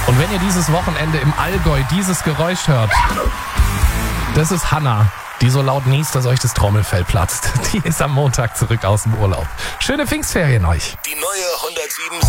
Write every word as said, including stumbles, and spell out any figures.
Und wenn ihr dieses Wochenende im Allgäu dieses Geräusch hört, das ist Hanna, die so laut niest, dass euch das Trommelfell platzt. Die ist am Montag zurück aus dem Urlaub. Schöne Pfingstferien euch. Die neue hundertsieben